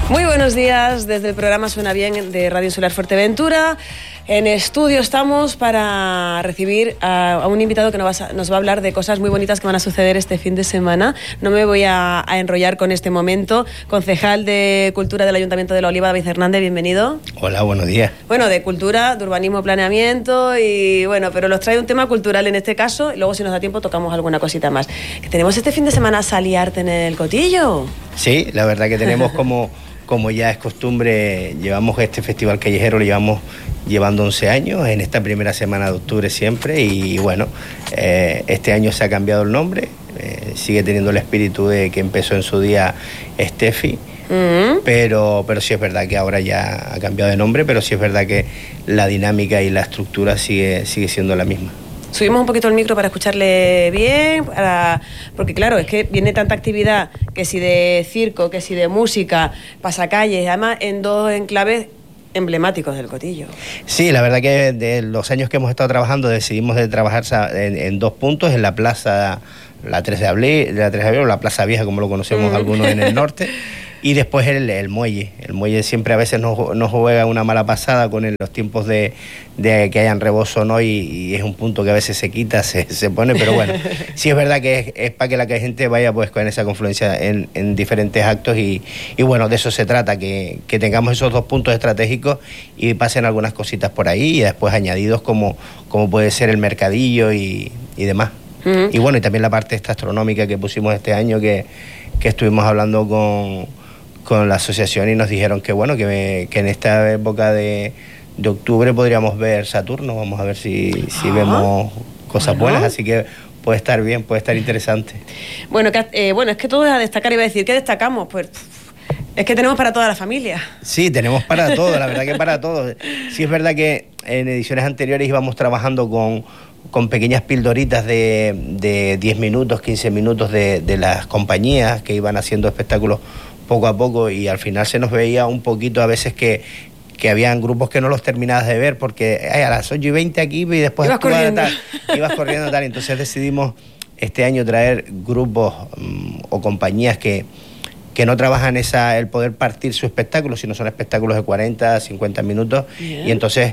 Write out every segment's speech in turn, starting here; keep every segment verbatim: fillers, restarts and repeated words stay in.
Muy buenos días desde el programa Suena Bien de Radio Insular Fuerteventura. En estudio estamos para recibir a, a un invitado que nos va, a, nos va a hablar de cosas muy bonitas que van a suceder este fin de semana. No me voy a, a enrollar con este momento. Concejal de Cultura del Ayuntamiento de La Oliva, David Hernández, bienvenido. Hola, buenos días. Bueno, de cultura, de urbanismo, planeamiento y bueno, pero nos trae un tema cultural en este caso y luego si nos da tiempo tocamos alguna cosita más. Que tenemos este fin de semana Saliarte en el Cotillo. Sí, la verdad que tenemos como... Como ya es costumbre, llevamos este festival callejero, lo llevamos llevando once años, en esta primera semana de octubre siempre, y bueno, eh, este año se ha cambiado el nombre, eh, sigue teniendo el espíritu de que empezó en su día Steffi, uh-huh. pero, pero sí es verdad que ahora ya ha cambiado de nombre, pero sí es verdad que la dinámica y la estructura sigue, sigue siendo la misma. Subimos un poquito el micro para escucharle bien, para... porque claro, es que viene tanta actividad, que si de circo, que si de música, pasacalles, además en dos enclaves emblemáticos del Cotillo. Sí, la verdad que de los años que hemos estado trabajando decidimos de trabajar en, en dos puntos, en la plaza, la tres de abril, la tres de abril o la Plaza Vieja, como lo conocemos mm. algunos en el norte. Y después el, el muelle. El muelle siempre a veces nos, nos juega una mala pasada con el, los tiempos de, de que hayan rebozo, ¿no? Y, y es un punto que a veces se quita, se, se pone, pero bueno, sí es verdad que es, es para que la gente vaya pues con esa confluencia en, en diferentes actos y, y bueno, de eso se trata, que, que tengamos esos dos puntos estratégicos y pasen algunas cositas por ahí y después añadidos como, como puede ser el mercadillo y, y demás. Uh-huh. Y bueno, y también la parte esta astronómica que pusimos este año, que, que estuvimos hablando con... con la asociación y nos dijeron que bueno, que, me, que en esta época de, de octubre podríamos ver Saturno, vamos a ver si, si ah, vemos cosas bueno. buenas, así que puede estar bien, puede estar interesante. Bueno, que, eh, bueno, es que todo es a destacar, iba a decir, ¿qué destacamos? Pues es que tenemos para toda la familia. Sí, tenemos para todo, la verdad que para todo. Sí es verdad que en ediciones anteriores íbamos trabajando con, con pequeñas pildoritas de, de diez minutos, quince minutos de, de las compañías que iban haciendo espectáculos poco a poco y al final se nos veía un poquito a veces que, que habían grupos que no los terminabas de ver porque ay, a las ocho y veinte aquí y después ibas corriendo tal, ibas corriendo tal, entonces decidimos este año traer grupos um, o compañías que, que no trabajan esa el poder partir su espectáculo, sino son espectáculos de cuarenta, cincuenta minutos. Bien. Y entonces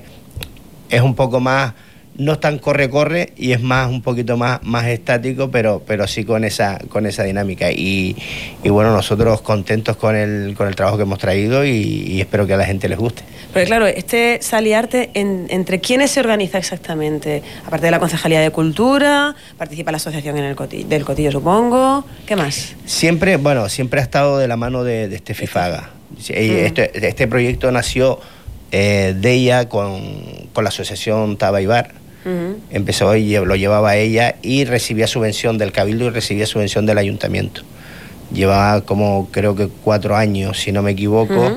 es un poco más, no es tan corre-corre y es más un poquito más, más estático, pero, pero sí con esa, con esa dinámica. Y, y bueno, nosotros contentos con el, con el trabajo que hemos traído y, y espero que a la gente les guste. Porque claro, este Saliarte, en, ¿entre quiénes se organiza exactamente? Aparte de la Concejalía de Cultura, participa la asociación en el Cotillo, del Cotillo, supongo. ¿Qué más? Siempre, bueno, siempre ha estado de la mano de, de Steffi Faga. Este, este proyecto nació eh, de ella con, con la asociación Taba y Bar. Uh-huh. Empezó y lo llevaba ella y recibía subvención del Cabildo y recibía subvención del Ayuntamiento. Llevaba como creo que cuatro años, si no me equivoco. Uh-huh.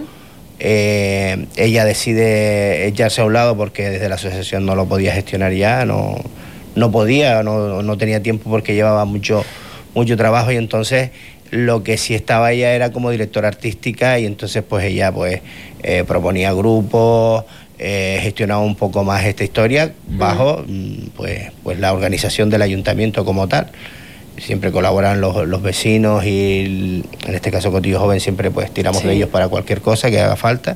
Eh, ella decide echarse a un lado porque desde la asociación no lo podía gestionar ya, no, no podía, no, no tenía tiempo porque llevaba mucho, mucho trabajo y entonces lo que sí estaba ella era como directora artística y entonces pues ella pues eh, proponía grupos. Eh, gestionaba un poco más esta historia bajo uh-huh. pues, pues la organización del ayuntamiento como tal. Siempre colaboran los, los vecinos y el, en este caso Cotillo Joven siempre pues tiramos sí. de ellos para cualquier cosa que haga falta.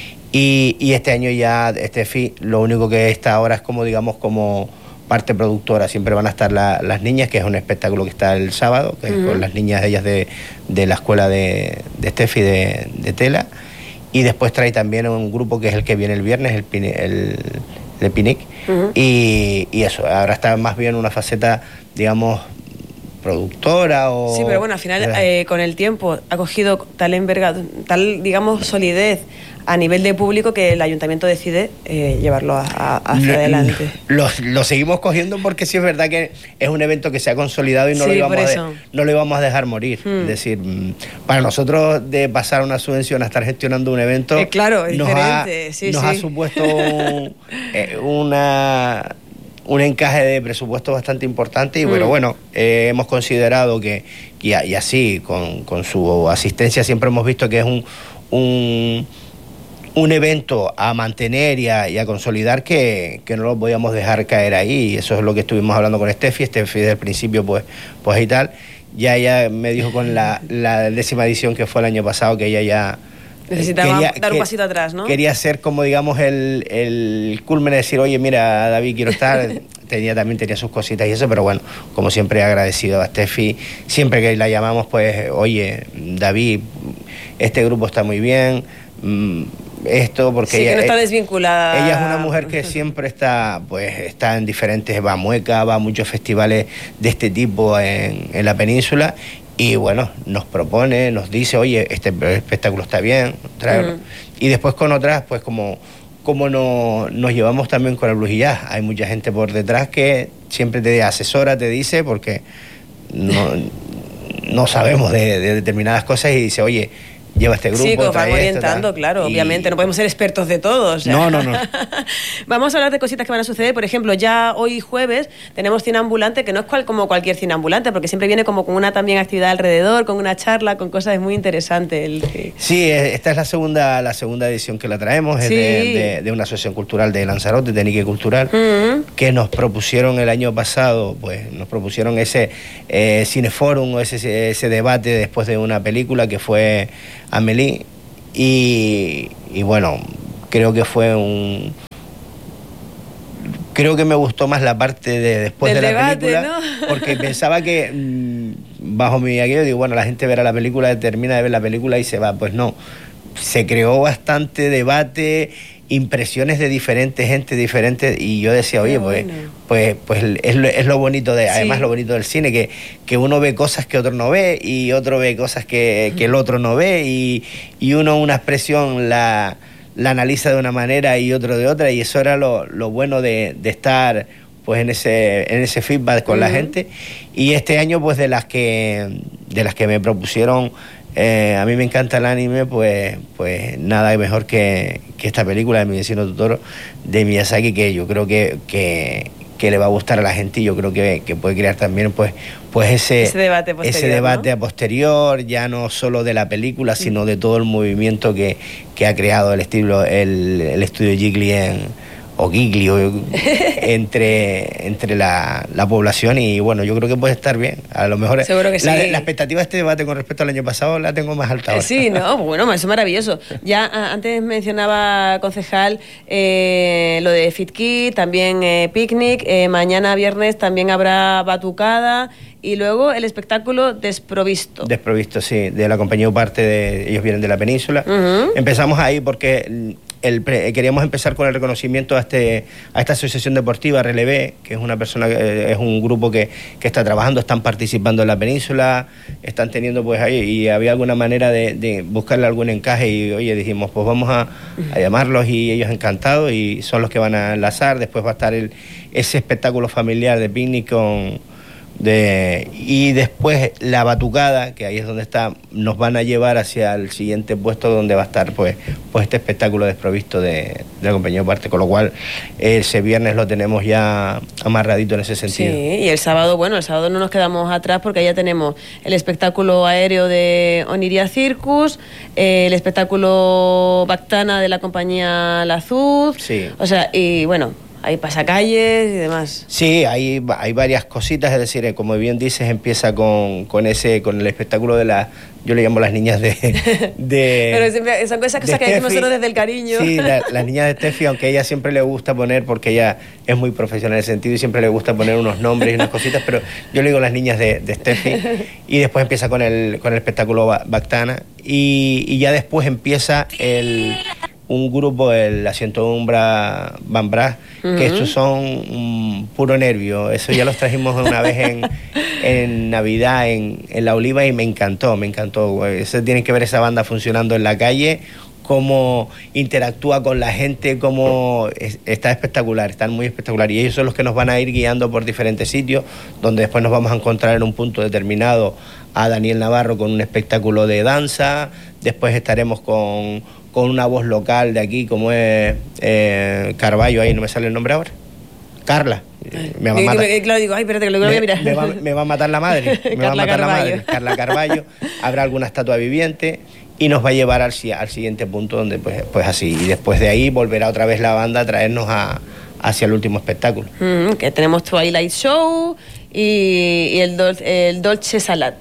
Y, y este año ya Steffi lo único que está ahora es como digamos como parte productora. Siempre van a estar la, las niñas, que es un espectáculo que está el sábado, que uh-huh. es con las niñas ellas de, de la escuela de, de Steffi de, de tela. Y después trae también un grupo que es el que viene el viernes, el, el, el Pinic. Uh-huh. y, y eso, ahora está más bien una faceta, digamos, productora o... Sí, pero bueno, al final, eh, con el tiempo, ha cogido tal envergadura, tal, digamos, solidez a nivel de público que el ayuntamiento decide eh, llevarlo a, a, hacia lo, adelante. Lo, lo seguimos cogiendo porque sí es verdad que es un evento que se ha consolidado y no, sí, lo, íbamos a de, no lo íbamos a dejar morir. Hmm. Es decir, para nosotros de pasar una subvención a estar gestionando un evento... Eh, claro, es nos diferente. Ha, sí, nos sí. ha supuesto un, eh, una... un encaje de presupuesto bastante importante y mm. bueno, bueno eh, hemos considerado que, y, y así, con, con su asistencia siempre hemos visto que es un, un, un evento a mantener y a, y a consolidar que, que no lo podíamos dejar caer ahí, y eso es lo que estuvimos hablando con Steffi, Steffi desde el principio pues, pues y tal, ya ella me dijo con la, la décima edición que fue el año pasado que ella ya Necesitaba quería, dar un que, pasito atrás, ¿no? Quería ser como, digamos, el, el culmen de decir, oye, mira, David, quiero estar. tenía También tenía sus cositas y eso, pero bueno, como siempre agradecido a Steffi. Siempre que la llamamos, pues, oye, David, este grupo está muy bien, mmm, esto, porque sí, ella, que no está desvinculada. Ella es una mujer que siempre está, pues, está en diferentes, va a Mueca, va a muchos festivales de este tipo en, en la península. Y bueno, nos propone, nos dice, oye, este espectáculo está bien, tráelo. Uh-huh. Y después con otras, pues como, como no, nos llevamos también con el blues y jazz. Hay mucha gente por detrás que siempre te asesora, te dice, porque no, no sabemos de, de determinadas cosas y dice, oye, lleva este grupo. Sí, que van orientando, esto, claro, y... obviamente, no podemos ser expertos de todos. O sea. No, no, no. Vamos a hablar de cositas que van a suceder. Por ejemplo, ya hoy jueves tenemos cine ambulante, que no es cual, como cualquier cine ambulante, porque siempre viene como con una también actividad alrededor, con una charla, con cosas muy interesantes. El... Sí, esta es la segunda la segunda edición que la traemos, es sí. de, de, de una asociación cultural de Lanzarote, de Nique Cultural, uh-huh. que nos propusieron el año pasado, pues nos propusieron ese eh, cineforum, ese, ese debate después de una película que fue Amélie, y, y bueno, creo que fue un... Creo que me gustó más la parte de después Del de la debate, película, ¿no? porque pensaba que, mmm, bajo mi aquello, digo, bueno, la gente verá la película, termina de ver la película y se va. Pues no, se creó bastante debate, impresiones de diferentes gente, diferentes, y yo decía, oye, pues, bueno. pues, pues es, lo, es lo bonito, de, además sí. lo bonito del cine, que, que uno ve cosas que otro no ve, y otro ve cosas que, que el otro no ve, y, y uno una expresión la, la analiza de una manera y otro de otra, y eso era lo, lo bueno de, de estar pues en ese, en ese feedback con uh-huh. la gente. Y este año, pues de las que, de las que me propusieron, Eh, a mí me encanta el anime, pues, pues nada mejor que, que esta película de Mi vecino Totoro de Miyazaki, que yo creo que, que, que le va a gustar a la gente, y yo creo que, que puede crear también pues, pues ese, ese debate posterior, ese debate ¿no? a posterior, ya no solo de la película, sino de todo el movimiento que, que ha creado el estilo el, el estudio Ghibli en o Ghibli entre, entre la, la población, y bueno, yo creo que puede estar bien. A lo mejor seguro que sí. la, la expectativa de este debate con respecto al año pasado la tengo más alta ahora. Sí, no, bueno, eso es maravilloso. Ya antes mencionaba, concejal, eh, lo de Fit Kid, también eh, Picnic, eh, mañana viernes también habrá batucada, y luego el espectáculo Desprovisto. Desprovisto, sí, de la compañía Uparte, de, ellos vienen de la península. Uh-huh. Empezamos ahí porque el, queríamos empezar con el reconocimiento a este a esta asociación deportiva Relevé, que es una persona, es un grupo que, que está trabajando, están participando en la península, están teniendo pues ahí, y había alguna manera de, de buscarle algún encaje, y oye, dijimos, pues vamos a, a llamarlos, y ellos encantados, y son los que van a enlazar. Después va a estar el, ese espectáculo familiar de Picnic con De, y después la batucada, que ahí es donde está, nos van a llevar hacia el siguiente puesto, donde va a estar pues, pues este espectáculo Desprovisto de, de la compañía Uparte, con lo cual ese viernes lo tenemos ya amarradito en ese sentido. Sí, y el sábado, bueno, el sábado no nos quedamos atrás, porque ya tenemos el espectáculo aéreo de Oniria Circus, eh, el espectáculo Bactana de la compañía Lazuz, sí. O sea, y bueno, hay pasacalles y demás. Sí, hay, hay varias cositas, es decir, como bien dices, empieza con, con ese con el espectáculo de las, yo le llamo las niñas de... de Pero siempre, son cosas que decimos nosotros desde el cariño. Sí, la, las niñas de Steffi, aunque a ella siempre le gusta poner, porque ella es muy profesional en ese sentido y siempre le gusta poner unos nombres y unas cositas, pero yo le digo las niñas de, de Steffi, y después empieza con el, con el espectáculo Bactana, y, y ya después empieza el... un grupo, el Asiento Umbra Bambra, uh-huh. que estos son um, puro nervio. Eso ya los trajimos una vez en, en Navidad, en, en La Oliva, y me encantó, me encantó. Eso tienen que ver esa banda funcionando en la calle, cómo interactúa con la gente, cómo es, está espectacular, están muy espectacular. Y ellos son los que nos van a ir guiando por diferentes sitios, donde después nos vamos a encontrar en un punto determinado a Daniel Navarro con un espectáculo de danza. Después estaremos con... con una voz local de aquí, como es eh, Carballo, ahí no me sale el nombre ahora. Carla. Ay, me va a matar. Claro, digo, ay, espérate, que lo voy a mirar. Me, me, va, me va a matar la madre. Me Carla va a matar Carballo. la madre. Carla Carballo. Habrá alguna estatua viviente y nos va a llevar al, al siguiente punto, donde pues, pues así. Y después de ahí volverá otra vez la banda a traernos a, hacia el último espectáculo. Mm, que tenemos Twilight Show y, y el, dol, el Dolce Salato.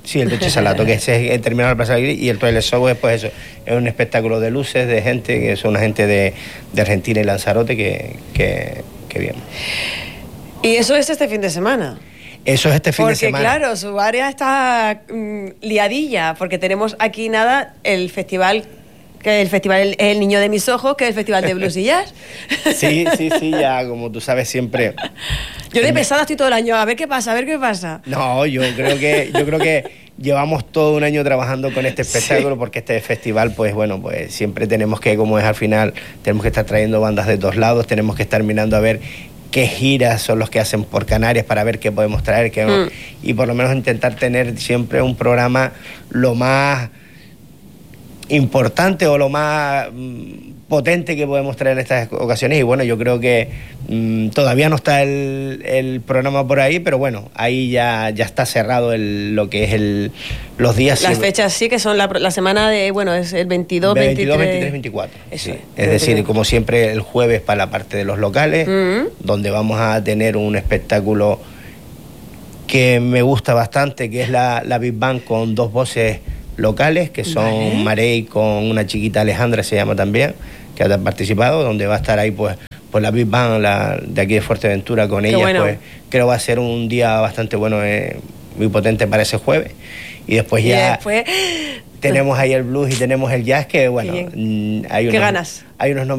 Sí, el Dolce Salato, que ese es el terminal de la Plaza Alegre, y el Toilet Show es pues eso, es un espectáculo de luces, de gente, que son una gente de, de Argentina y Lanzarote, que, que, que bien. Y eso es este fin de semana. Eso es este fin porque, de semana. Porque claro, su área está mmm, liadilla, porque tenemos aquí nada, el festival, que el festival es el niño de mis ojos, que es el festival de blues y jazz. Sí, sí, sí, ya como tú sabes siempre. Yo de pesada estoy todo el año, a ver qué pasa, a ver qué pasa. No, yo creo que, yo creo que llevamos todo un año trabajando con este espectáculo, sí. Porque este festival, pues bueno, pues siempre tenemos que, como es al final, tenemos que estar trayendo bandas de todos lados, tenemos que estar mirando a ver qué giras son los que hacen por Canarias para ver qué podemos traer, qué no, mm. y por lo menos intentar tener siempre un programa lo más importante o lo más mmm, potente que podemos traer en estas ocasiones. Y bueno, yo creo que mmm, todavía no está el, el programa por ahí, pero bueno, ahí ya, ya está cerrado el, lo que es el, los días. Las fechas sí, que son la, la semana de, bueno, es el veintidós, veintitrés, veinticuatro. Eso, sí. Es decir, como siempre, el jueves para la parte de los locales, mm-hmm. donde vamos a tener un espectáculo que me gusta bastante, que es la, la Big Band con dos voces locales, que son vale. Marey con una chiquita Alejandra, se llama también, que ha participado, donde va a estar ahí pues, pues la Big Band la, de aquí de Fuerteventura con ella, bueno. Pues creo va a ser un día bastante bueno, eh, muy potente para ese jueves. Y después y ya después... tenemos ahí el blues y tenemos el jazz, que bueno, hay unos, ¿Qué ganas? Hay unos